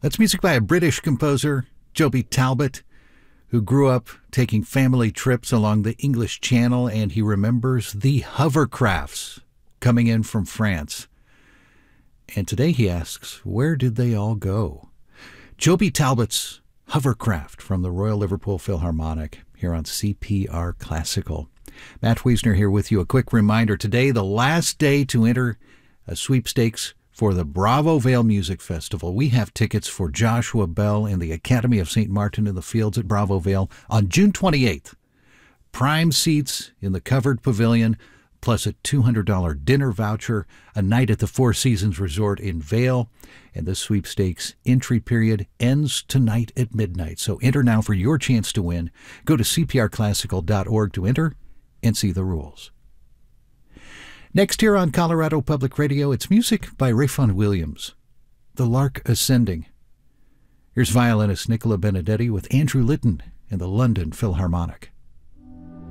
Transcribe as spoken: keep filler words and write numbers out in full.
That's music by a British composer, Joby Talbot, who grew up taking family trips along the English Channel, and he remembers the hovercrafts coming in from France. And today he asks, where did they all go? Joby Talbot's Hovercraft from the Royal Liverpool Philharmonic here on C P R Classical. Matt Wiesner here with you. A quick reminder, today the last day to enter a sweepstakes for the Bravo Vale Music Festival. We have tickets for Joshua Bell and the Academy of Saint Martin in the Fields at Bravo Vale on June twenty-eighth. Prime seats in the covered pavilion, plus a two hundred dollars dinner voucher, a night at the Four Seasons Resort in Vail. And this sweepstakes entry period ends tonight at midnight. So enter now for your chance to win. Go to c p r classical dot org to enter and see the rules. Next here on Colorado Public Radio, it's music by Rayfon Williams, The Lark Ascending. Here's violinist Nicola Benedetti with Andrew Litton and the London Philharmonic.